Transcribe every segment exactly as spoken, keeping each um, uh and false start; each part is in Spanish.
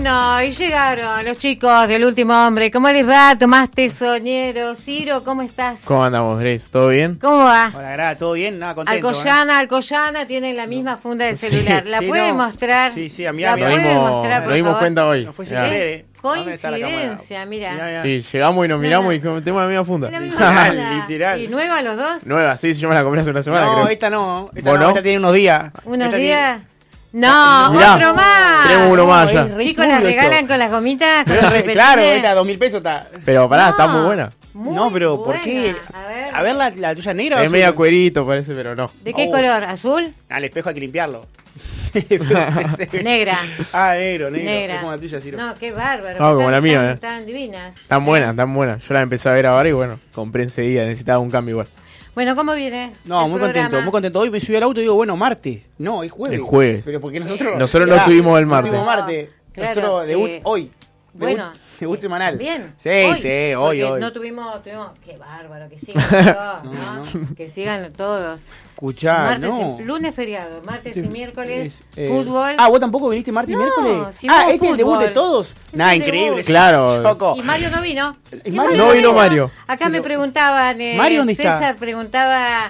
Bueno, y llegaron los chicos del Último Hombre. ¿Cómo les va? Tomás Tesoñero. Ciro, ¿cómo estás? ¿Cómo andamos, Grace? ¿Todo bien? ¿Cómo va? Hola, Gra, ¿todo bien? Nada, contento. Alcoyana, ¿eh? Alcoyana tiene la misma funda de celular. Sí, ¿La sí, puede no. mostrar? Sí, sí, a mí ¿La a mí- puede Nos dimos, mostrar, por nos dimos favor? cuenta hoy. No fue sin Mirá. querer. ¿Dónde está la cámara? Coincidencia, mira. Ya, ya. Sí, llegamos y nos miramos No, no. y dijimos, tenemos la misma funda. La misma funda. Literal. ¿Y nueva los dos? Nueva, sí, yo me la compré hace una semana, No, creo. esta no. Esta ¿Vos no, no? esta tiene unos días. ¿Unos Esta días? No, Mirá, otro más. tenemos uno más ya. es re Chicos, ¿las turbio regalan esto. con las gomitas? Pero ¿Con los re- claro, repetines? esta dos mil pesos está. Pero pará, No, está muy buena. muy no, pero ¿por buena. qué? A ver, A ver, la, la tuya negra. o Es azul? media cuerito, parece, pero no. ¿de qué Oh. color? ¿Azul? Al espejo hay que limpiarlo. Negra. Ah, negro, negro. Negra. Es como la tuya, Ciro. No, qué bárbaro. No, como Están- la mía, están- eh. Están divinas. Tan buena, tan buena. Yo la empecé a ver ahora y bueno, compré enseguida, necesitaba un cambio igual. Bueno, ¿cómo viene? No, el muy programa? contento, muy contento. Hoy me subí al auto y digo, bueno, martes. No, es jueves. El jueves. Pero porque nosotros... Nosotros no Ah, estuvimos el no martes. estuvimos martes. Claro, Nosotros debut eh, hoy. Debut, Bueno, debut semanal. Bien. Sí, sí, hoy, porque hoy. No tuvimos, tuvimos, qué bárbaro, que sigan todos, ¿no? No, Que sigan todos. Escuchá, martes no. y, lunes feriado, martes y miércoles, Es, eh, fútbol. Ah, ¿vos tampoco viniste martes y No, miércoles? si ah, no, ¿este es el debut de fútbol. todos? Es Nah, el increíble. debut. sí. Claro. Choco. Y Mario no vino. ¿Y Mario no vino Mario? Acá me Pero- preguntaban, eh, ¿Mario dónde está? César preguntaba,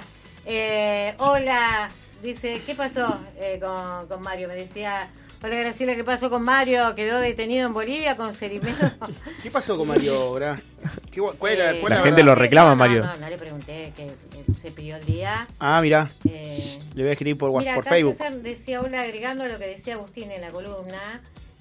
eh, hola, dice, ¿qué pasó eh, con, con Mario? Me decía, hola Graciela, ¿qué pasó con Mario? ¿Quedó detenido en Bolivia con Cerimero? ¿Qué pasó con Mario, Gra? ¿Qué, gu- ¿Cuál era, Eh, cuál La era gente verdad? lo reclama, no, Mario. No, no, le pregunté, que eh, se pidió el día. Ah, mirá. Eh, Le voy a escribir por, mira, WhatsApp, por acá Facebook. César decía, hola, agregando lo que decía Agustín en la columna,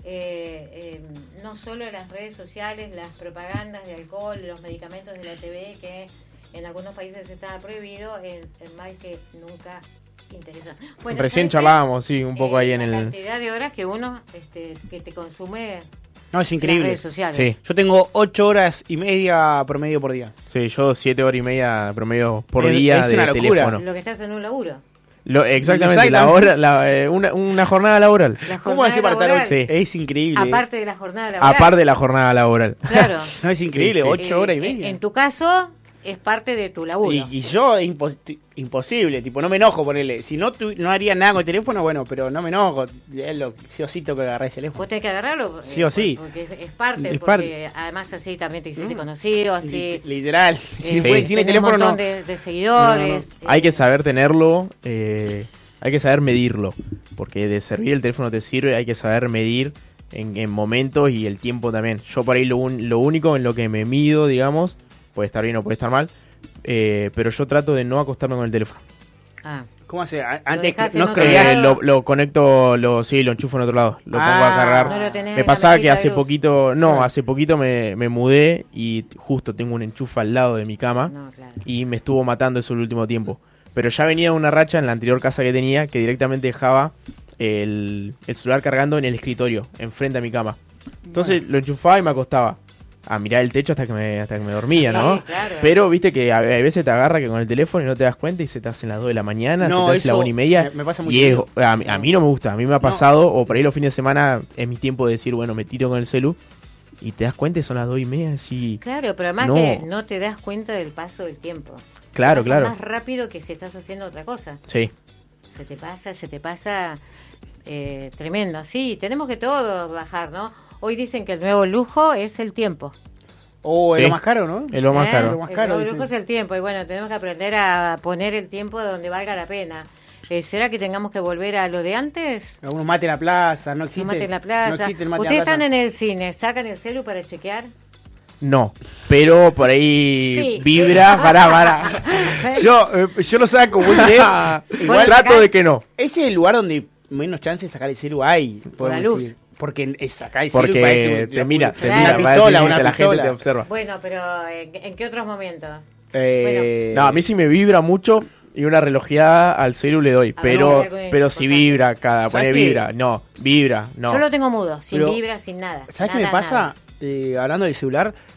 eh, eh, no solo las redes sociales, las propagandas de alcohol, los medicamentos de la T V, que en algunos países está prohibido, el, el mal que nunca interesa. Bueno, Recién ¿sabes qué? charlábamos, sí, un poco Eh, ahí en la el... cantidad de horas que uno este, que te consume No, es las increíble. redes sociales. Sí, Yo tengo ocho horas y media promedio por día. sí, yo siete horas y media promedio por Es- día es de una locura. teléfono. Lo que estás en un laburo. Lo, exactamente, la Exactamente. hora, la, eh, una, una jornada laboral. La ¿Cómo jornada hace para estar laboral, Sí. Es increíble. aparte de la jornada laboral. Aparte de la jornada laboral. Claro. No, es increíble, Sí, sí. ocho horas y Eh, media. En tu caso, es parte de tu laburo. Y, y yo es impos- ti- imposible, tipo, no me enojo ponerle. Si no tu- no haría nada con el teléfono, bueno, pero no me enojo. Es lo sí o sí tengo que agarrar el teléfono. Vos tenés que agarrarlo. eh, Sí o sí. Porque es, es parte, Es porque además así también te hiciste Mm. conocido, así. Lit- Literal. eh, Si Sí. fue sin el tenés un teléfono, no. montón de, de seguidores. No, Hay que eh, saber tenerlo, eh, hay que saber medirlo, porque de servir el teléfono te sirve, hay que saber medir en, en momentos y el tiempo también. Yo por ahí lo, un- lo único en lo que me mido, digamos, puede estar bien o puede estar mal, eh, pero yo trato de no acostarme con el teléfono. Ah, ¿Cómo hace? A- Antes dejás que en no otro escribías. lado. Eh, lo, lo conecto, lo, sí, lo enchufo en otro lado, lo pongo a Ah. cargar. no lo tenés Me en la pasaba que mesita de hace luz. poquito, no, Ah. hace poquito me, me mudé y justo tengo un enchufe al lado de mi cama. No, claro. Y me estuvo matando eso el último tiempo. Pero ya venía una racha en la anterior casa que tenía que directamente dejaba el, el celular cargando en el escritorio, enfrente a mi cama. Entonces lo enchufaba y me acostaba a mirar el techo hasta que me, hasta que me dormía, ¿no? Sí, claro. Pero viste que a, a veces te agarra que con el teléfono y no te das cuenta y se te hacen las dos de la mañana, No, se te hace la eso una y media. me- me pasa mucho y es, seguido. a, mí- a mí no me gusta, a mí me ha pasado, o por ahí los fines de semana es mi tiempo de decir, bueno, me tiro con el celu. Y te das cuenta y son las dos y media, así. Claro, pero además No. que no te das cuenta del paso del tiempo. Claro, Se pasa claro. más rápido que si estás haciendo otra cosa. Sí. Se te pasa, se te pasa eh, tremendo. Sí, tenemos que todos bajar, ¿no? Hoy dicen que el nuevo lujo es el tiempo. Oh, es Sí. lo más caro, ¿no? Es lo más ¿Eh? caro. Lo más El caro, nuevo dicen. lujo es el tiempo. Y bueno, tenemos que aprender a poner el tiempo donde valga la pena. Eh, ¿Será que tengamos que volver a lo de antes? Algunos mate en la plaza, no existe. No mate en la No plaza. existe el mate en Ustedes la plaza. están en el cine, ¿sacan el celu para chequear? No, pero por ahí Sí. vibra, pará, pará. Yo, eh, yo lo saco, vos sabés. Igual lo trato sacás. de que no. Ese es el lugar donde menos chance de sacar el celu hay. Por la podemos luz. decir. Porque es sacar el celu Porque parece un- te mira, te Claro. mira, Una parece pistola, que una la gente pistola. te observa. Bueno, pero ¿en, en qué otros momentos? Eh, No, a mí sí me vibra mucho y una relojeada al celu le doy, A pero ver, algo pero si importante. vibra cada, ¿Sabes pone qué? vibra, no, vibra, no. Yo lo tengo mudo, sin Pero, vibra, sin nada. ¿Sabes qué Nada, me pasa? nada. Eh, hablando del celular,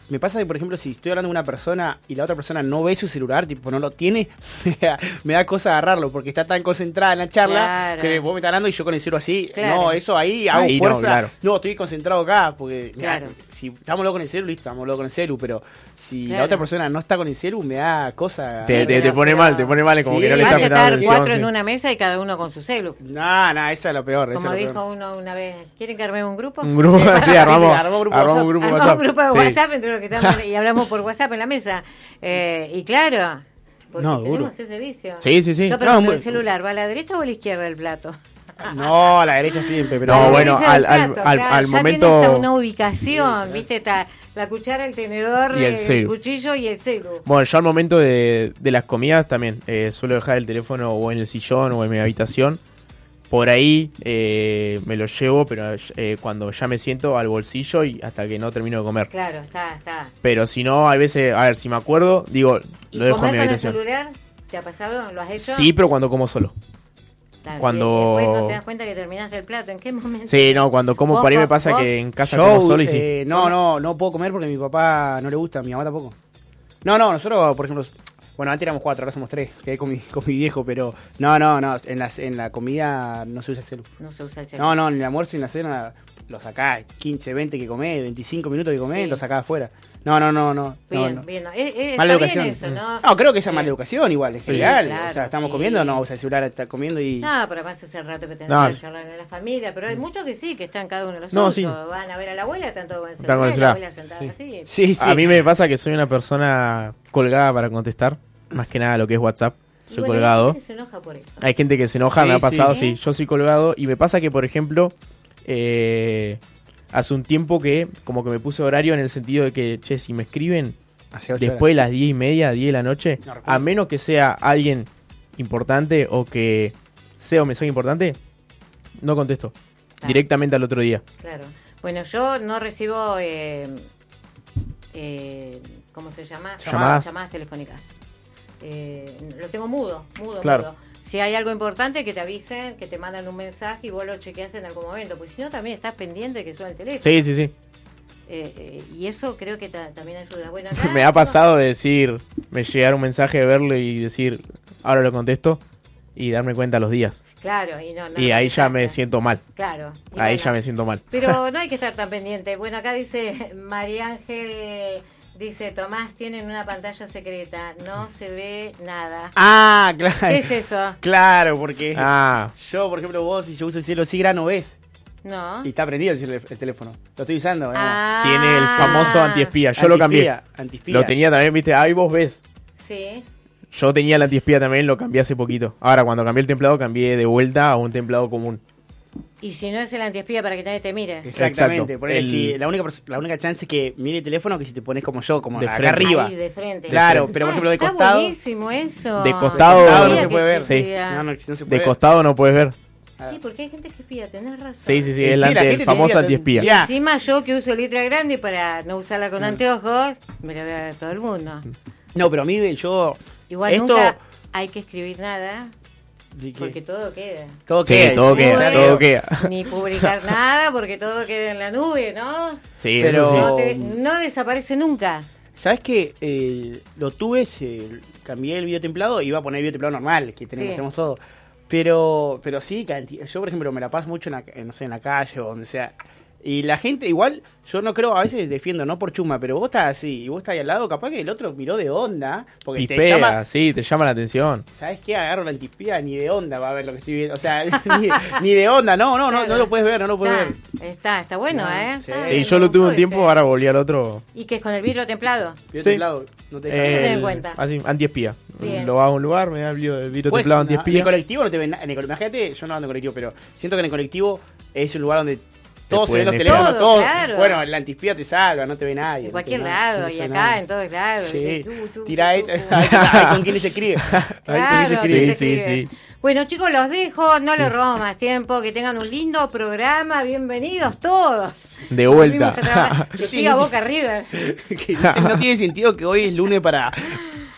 me pasa que, por ejemplo, si estoy hablando con una persona y la otra persona no ve su celular, tipo, no lo tiene, me da, me da cosa agarrarlo porque está tan concentrada en la charla Claro. que vos me estás hablando y yo con el celu así. Claro. No, eso ahí hago Ahí no, fuerza. No, claro. estoy concentrado acá porque, mirá, Claro. si estamos locos con el celu, listo, estamos locos con el celu, pero si Claro. la otra persona no está con el celu, me da cosa. Te, Sí, te, te pero- pone pero- mal, te pone mal, como Sí, que no le Vas estás a prestando estar atención. cuatro sí. en una mesa y cada uno con su celu. No, no, esa es lo peor. esa Como es lo dijo peor. uno una vez, ¿quieren que armemos un grupo? Un grupo, sí, armamos, Armamos grupo armamos WhatsApp. un grupo Armamos WhatsApp. un grupo de Sí. WhatsApp entre los que estamos y hablamos por WhatsApp en la mesa. Eh, y claro, porque No, duro. tenemos ese vicio. Sí, sí, sí. Yo pregunto, No, ¿el muy- celular va a la derecha o a la izquierda del plato? No, a la derecha siempre, pero. No, A la bueno, derecha del al- al- plato, al- claro, al ya momento- tiene hasta una ubicación, ¿viste? Está la cuchara, el tenedor, Y el celu. cuchillo y el celu. Bueno, yo al momento de, de las comidas también eh, suelo dejar el teléfono o en el sillón o en mi habitación. Por ahí eh, me lo llevo, pero eh, cuando ya me siento al bolsillo y hasta que no termino de comer. Claro, está, está. Pero si no, hay veces, a ver, si me acuerdo, digo, ¿Y lo dejo en comer mi con el habitación. celular? ¿Te ha pasado? ¿Lo has hecho? Sí, pero cuando como solo. Está, cuando- y después no te das cuenta que terminaste el plato. ¿En qué momento? Sí, no, cuando como ¿Vos, por ahí me vos, pasa vos? que en casa Yo, como solo y sí. eh, no, no, no puedo comer porque a mi papá no le gusta, a mi mamá tampoco. No, no, nosotros, por ejemplo, bueno, antes éramos cuatro, ahora somos tres, quedé con mi, con mi viejo, pero no, no, no, en la, en la comida no se usa el celu. No se usa el celular. No, no, en el almuerzo y en la cena lo sacás, quince, veinte que comés, veinticinco minutos que comés, Sí. lo sacás afuera. No, no, no, no. Bien, no, no. bien. no. Eh, eh, Mala está educación. bien eso, ¿no? No, creo que esa es Eh, mala educación igual, es sí, legal. claro, o sea, estamos sí. comiendo, no usa el celular, está comiendo y... No, pero además hace rato que tenés No, que sí. charlar en la familia, pero hay muchos que sí, que están cada uno en los No, suyos. sí. Van a ver a la abuela, están todos con el Están celular, con el la celular. abuela sentada Sí. así. Sí, sí. A mí me pasa que soy una persona colgada para contestar, más que nada lo que es WhatsApp. Y Soy bueno, colgado. la gente se enoja por eso. Hay gente que se enoja, Sí, me ha pasado, sí. sí. Yo soy colgado y me pasa que, por ejemplo, eh, hace un tiempo que como que me puse horario en el sentido de que, che, si me escriben Hace ocho después de horas. las diez y media, diez de la noche, No recuerdo. a menos que sea alguien importante o que sea un mensaje importante, no contesto. Ah. Directamente al otro día. Claro. Bueno, yo no recibo, eh, eh, ¿cómo se llama? Llamadas. Llamadas telefónicas. Eh, lo tengo mudo, mudo, Claro. mudo. Si hay algo importante, que te avisen, que te mandan un mensaje y vos lo chequeas en algún momento. Porque si no, también estás pendiente de que suene el teléfono. Sí, sí, sí. Eh, eh, y eso creo que ta- también ayuda. Bueno, acá Me ha pasado de decir, me llegar un mensaje de verlo y decir, ahora lo contesto y darme cuenta los días. Claro, y no, no Y lo ahí ya me pensaste. siento mal. Claro. y Ahí bueno, ya me siento mal. Pero no hay que estar tan pendiente. Bueno, acá dice María Ángel, dice Tomás, tienen una pantalla secreta, no se ve nada. Ah, claro. ¿Qué es eso? Claro, porque Ah, yo, por ejemplo, vos, si yo uso el cielo Sigra, no ves. No. Y está prendido el, cel- el teléfono. Lo estoy usando. ¿verdad? Ah, tiene el famoso antiespía. Yo lo cambié. Antiespía, antiespía. Lo tenía también, viste, ahí vos ves. Sí. Yo tenía el antiespía también, lo cambié hace poquito. Ahora, cuando cambié el templado, cambié de vuelta a un templado común. Y si no es el antiespía para que nadie te mire. Exactamente. Exacto. Ponele, El- si la, única, pers- la única chance es que mire el teléfono que si te pones como yo, como De acá frente. arriba. Ahí, de frente. Claro, De pero por ejemplo de está costado. buenísimo eso. De De costado- costado no Sabía se que puede ver. existía. No, no, no se De puede ver. costado no puedes ver. Sí, porque hay gente que espía, tenés razón. Sí, sí, sí, Eh, el, sí, la ante- gente el te famoso diría, antiespía. te- Ya. Encima yo que uso letra grande para no usarla con anteojos, me la voy a ver todo el mundo. No, pero a mí yo. Igual Esto- nunca hay que escribir nada, Sí, que- porque todo queda. todo Sí, queda. todo sí, queda, ya todo digo. queda. Ni publicar nada, porque todo queda en la nube, ¿no? Sí, Pero- eso sí. No, te- no desaparece nunca. ¿Sabes qué? Eh, lo tuve, se- cambié el video templado y iba a poner el video templado normal, que tenemos, Sí. tenemos todo. Pero, pero sí, canti- yo por ejemplo me la paso mucho en la, en, no sé, en la calle o donde sea. Y la gente, igual, yo no creo, a veces defiendo, no por chuma, pero vos estás así y vos estás ahí al lado, capaz que el otro miró de onda, porque te Pispea, llama, sí, te llama la atención. ¿sabes qué? Agarro la antispía, ni de onda va a ver lo que estoy viendo. O sea, ni, ni de onda, no, no, no, Claro. no lo puedes ver, no lo puedes ver. Está, está, está bueno, No, ¿eh? sí. Está Sí, bien, yo lo me tuve gustó un tiempo, ese. ahora volví al otro. ¿Y que es con el vidrio templado? Video Sí. templado, no te deja Eh, ver. ten en cuenta. Así, antiespía. Bien. Lo hago a un lugar, me da el vidrio, el vidrio Pues, templado no, en antiespía. el colectivo no te ven nada. Imagínate, yo no ando en colectivo, pero siento que en el colectivo es un lugar donde todos se ven los pueden teléfonos, espiar. todos. Todo, claro. Bueno, la antiespía te salva, no te ve nadie. En no cualquier te ve nada, lado, no y se ve acá, nada. en todos lados. Sí, Tú, tú, tira ahí, tú, tú. ahí con quién se escribe. Ahí con quién Claro, se escribe. Sí, sí, escribe. sí. Bueno, chicos, los dejo, no les robo más tiempo, que tengan un lindo programa, bienvenidos todos. De Volvimos vuelta. a trabajar. Que siga Boca River. Que no, no tiene sentido que hoy es lunes para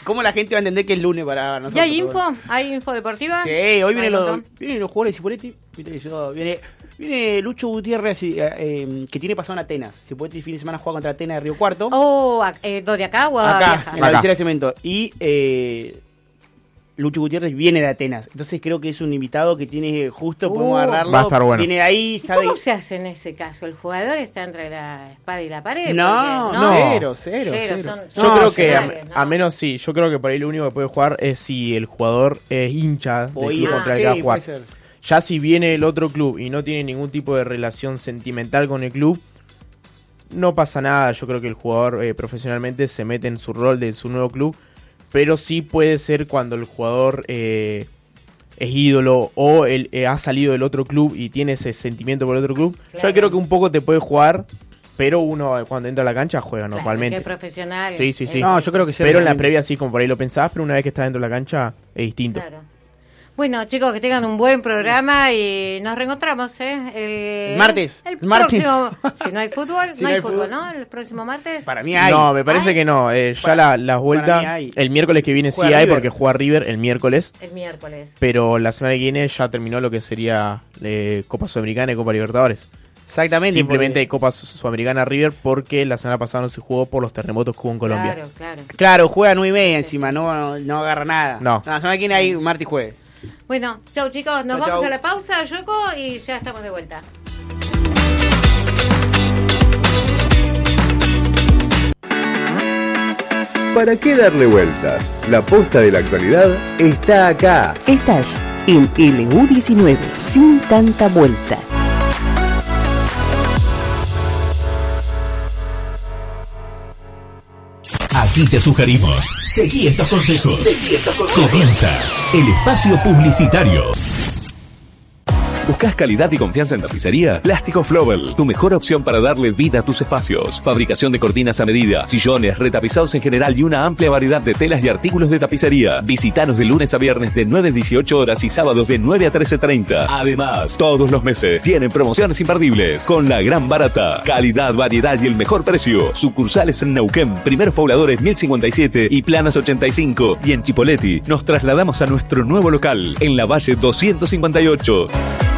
¿Cómo la gente va a entender que es lunes para nosotros? ¿Y hay info? ¿Hay info deportiva? Sí, hoy vienen Hay los, montón. vienen los jugadores de Cipolletti. Viste que yo- Viene, viene Lucho Gutiérrez, eh, eh, que tiene pasado en Atenas. Cipolletti el fin de semana juega contra Atenas de Río Cuarto. Oh, ac- eh, ¿dos de acá o acá, viaja? en la Acá. visera de cemento. Y eh, Lucho Gutiérrez viene de Atenas. Entonces creo que es un invitado que tiene justo, podemos Uh. agarrarlo. Va a estar bueno. Viene de ahí, ¿Y sabe. cómo se hace en ese caso? ¿El jugador está entre la espada y la pared? No, Porque- no, cero, cero, Cero, cero. son- Yo No, creo sí, que, a, profesionales, ¿no? a menos sí, yo creo que por ahí lo único que puede jugar es si el jugador es hincha del O club ir- contra el sí, que va a jugar. puede ser. Ya si viene el otro club y no tiene ningún tipo de relación sentimental con el club, no pasa nada. Yo creo que el jugador eh, profesionalmente se mete en su rol de su nuevo club, pero sí puede ser cuando el jugador eh, es ídolo o el, eh, ha salido del otro club y tiene ese sentimiento por el otro club. Claro. Yo creo que un poco te puede jugar, pero uno eh, cuando entra a la cancha juega Claro, normalmente. que es profesional. Sí, sí, sí. Eh, No, yo creo que sí. Pero en la previa sí, como por ahí lo pensabas, pero una vez que estás dentro de la cancha es distinto. Claro. Bueno, chicos, que tengan un buen programa y nos reencontramos, ¿eh? El, El martes. El El martes. próximo. Si no hay fútbol, Si no no hay hay fútbol, fútbol. ¿no? El próximo martes. Para mí hay. No, me parece ¿Hay? que no. Eh, ya Para- la, las para mí vueltas, hay. el miércoles que viene sí Juega hay River. porque juega River el miércoles, El miércoles. pero la semana que viene ya terminó lo que sería eh, Copa Sudamericana y Copa Libertadores. Exactamente. Simplemente porque- Copa Su- Sudamericana River porque la semana pasada no se jugó por los terremotos que hubo en Colombia. Claro, claro. Claro, juega nueve y media encima, no, no, no agarra nada. No. La semana que viene hay martes y jueves. Bueno, chau chicos, nos Chau, vamos chau. a la pausa, Yoko, y ya estamos de vuelta. ¿Para qué darle vueltas? La posta de la actualidad está acá. Estás en L U diecinueve, sin tanta vuelta. Aquí te sugerimos. Seguí estos consejos. Comienza el espacio publicitario. ¿Buscas calidad y confianza en tapicería? Plástico Flowell, tu mejor opción para darle vida a tus espacios. Fabricación de cortinas a medida, sillones, retapizados en general y una amplia variedad de telas y artículos de tapicería. Visítanos de lunes a viernes de nueve a dieciocho horas y sábados de nueve a trece treinta. Además, todos los meses tienen promociones imperdibles con la gran barata. Calidad, variedad y el mejor precio. Sucursales en Neuquén, Primeros Pobladores mil cincuenta y siete y Planas ochenta y cinco. Y en Chipoleti nos trasladamos a nuestro nuevo local en la Valle doscientos cincuenta y ocho.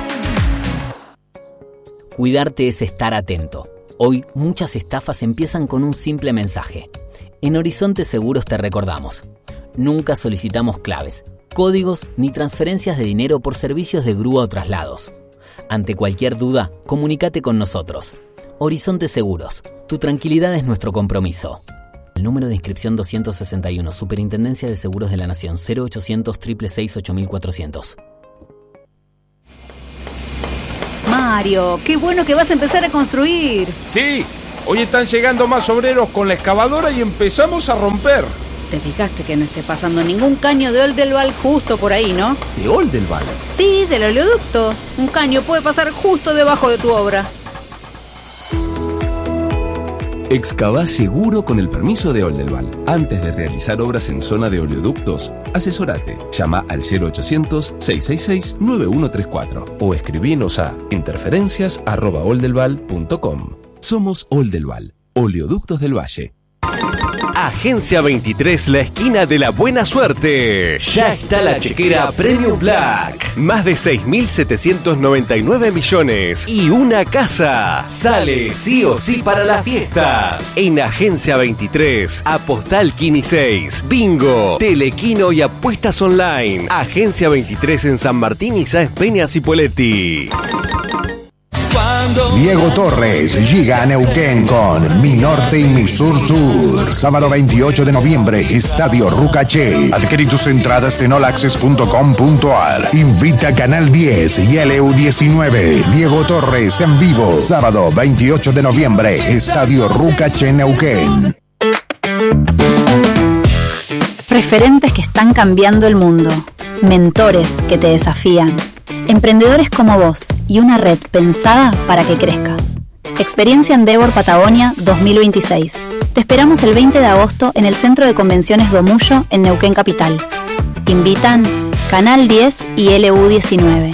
Cuidarte es estar atento. Hoy muchas estafas empiezan con un simple mensaje. En Horizonte Seguros te recordamos. Nunca solicitamos claves, códigos ni transferencias de dinero por servicios de grúa o traslados. Ante cualquier duda, comunícate con nosotros. Horizonte Seguros. Tu tranquilidad es nuestro compromiso. El número de inscripción doscientos sesenta y uno, Superintendencia de Seguros de la Nación, cero ochocientos, seiscientos sesenta y seis, ocho mil cuatrocientos. Mario, qué bueno que vas a empezar a construir. Sí, hoy están llegando más obreros con la excavadora y empezamos a romper. Te fijaste que no esté pasando ningún caño de Oldelval justo por ahí, ¿no? De Oldelval. Sí, del oleoducto. Un caño puede pasar justo debajo de tu obra. Excavá seguro con el permiso de Oldelval. Antes de realizar obras en zona de oleoductos, asesorate. Llama al cero ochocientos, seiscientos sesenta y seis, nueve uno tres cuatro o escribinos a interferencias arroba oldelval punto com. Somos Oldelval, Oleoductos del Valle. Agencia veintitrés, la esquina de la buena suerte. Ya está la chequera Premium Black. Más de seis mil setecientos noventa y nueve millones y una casa. Sale sí o sí para las fiestas. En Agencia veintitrés, Apostal Kini seis, Bingo, Telequino y apuestas online. Agencia veintitrés en San Martín y Sáenz Peña Cipolletti. Diego Torres llega a Neuquén con Mi Norte y Mi Sur Tour. Sábado veintiocho de noviembre, Estadio Rucaché. Adquirí tus entradas en all access punto com punto ar. Invita Canal diez y L U diecinueve. Diego Torres en vivo. Sábado veintiocho de noviembre, Estadio Rucaché, Neuquén. Referentes que están cambiando el mundo. Mentores que te desafían. Emprendedores como vos y una red pensada para que crezcas. Experiencia Endeavor Patagonia dos mil veintiséis. Te esperamos el veinte de agosto en el Centro de Convenciones Domullo en Neuquén Capital. Invitan Canal diez y L U diecinueve.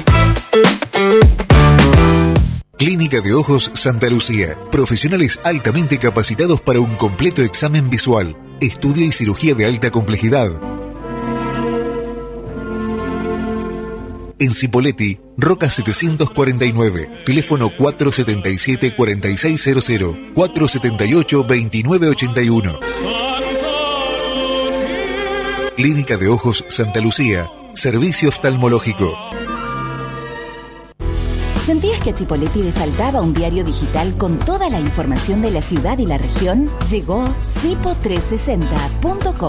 Clínica de Ojos Santa Lucía. Profesionales altamente capacitados para un completo examen visual. estudio y cirugía de alta complejidad. En Cipolletti, Roca setecientos cuarenta y nueve, teléfono cuatro setenta y siete, cuarenta y seis cero cero, cuatro setenta y ocho, veintinueve ochenta y uno. Clínica de Ojos Santa Lucía, servicio oftalmológico. ¿Sentías que a Cipolletti le faltaba un diario digital con toda la información de la ciudad y la región? Llegó cipo trescientos sesenta punto com.